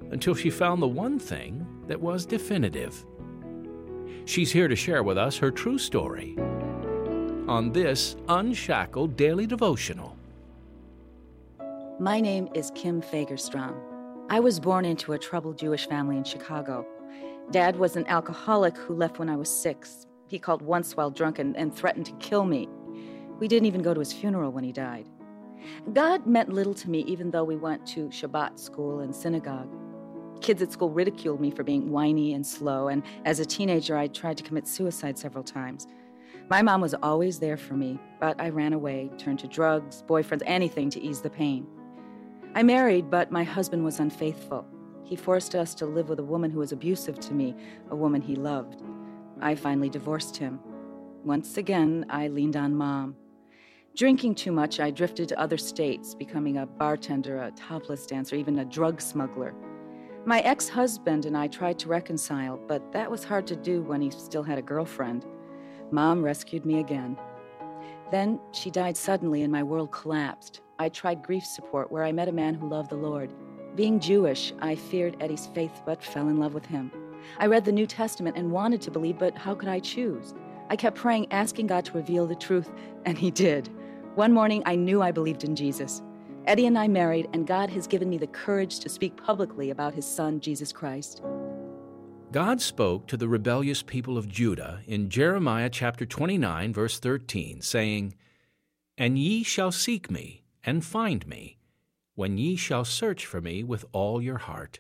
until she found the one thing that was definitive. She's here to share with us her true story on this Unshackled Daily Devotional. My name is Kim Fagerstrom. I was born into a troubled Jewish family in Chicago. Dad was an alcoholic who left when I was 6. He called once while drunk and threatened to kill me. We didn't even go to his funeral when he died. God meant little to me, even though we went to Shabbat school and synagogue. Kids at school ridiculed me for being whiny and slow, and as a teenager, I tried to commit suicide several times. My mom was always there for me, but I ran away, turned to drugs, boyfriends, anything to ease the pain. I married, but my husband was unfaithful. He forced us to live with a woman who was abusive to me, a woman he loved. I finally divorced him. Once again, I leaned on Mom. Drinking too much, I drifted to other states, becoming a bartender, a topless dancer, even a drug smuggler. My ex-husband and I tried to reconcile, but that was hard to do when he still had a girlfriend. Mom rescued me again. Then she died suddenly and my world collapsed. I tried grief support where I met a man who loved the Lord. Being Jewish, I feared Eddie's faith but fell in love with him. I read the New Testament and wanted to believe, but how could I choose? I kept praying, asking God to reveal the truth, and he did. One morning, I knew I believed in Jesus. Eddie and I married, and God has given me the courage to speak publicly about his son, Jesus Christ. God spoke to the rebellious people of Judah in Jeremiah chapter 29, verse 13, saying, "And ye shall seek me, and find me, when ye shall search for me with all your heart."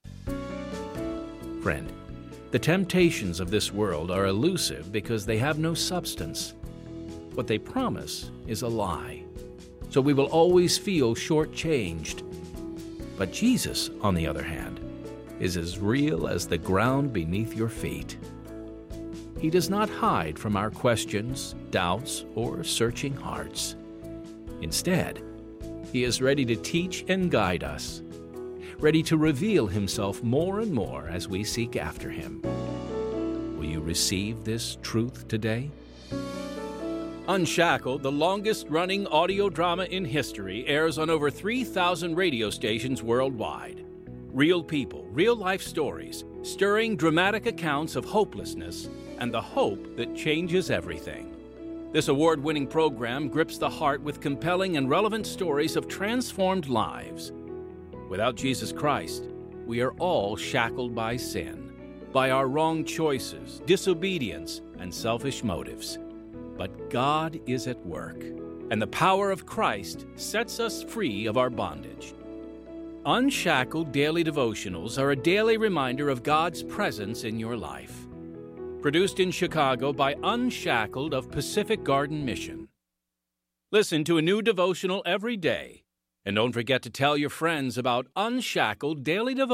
Friend, the temptations of this world are elusive because they have no substance. What they promise is a lie, so we will always feel shortchanged. But Jesus, on the other hand, is as real as the ground beneath your feet. He does not hide from our questions, doubts, or searching hearts. Instead, he is ready to teach and guide us, ready to reveal himself more and more as we seek after him. Will you receive this truth today? Unshackled, the longest-running audio drama in history, airs on over 3,000 radio stations worldwide. Real people, real-life stories, stirring dramatic accounts of hopelessness and the hope that changes everything. This award-winning program grips the heart with compelling and relevant stories of transformed lives. Without Jesus Christ, we are all shackled by sin, by our wrong choices, disobedience, and selfish motives. But God is at work, and the power of Christ sets us free of our bondage. Unshackled Daily Devotionals are a daily reminder of God's presence in your life. Produced in Chicago by Unshackled of Pacific Garden Mission. Listen to a new devotional every day, and don't forget to tell your friends about Unshackled Daily Devotionals.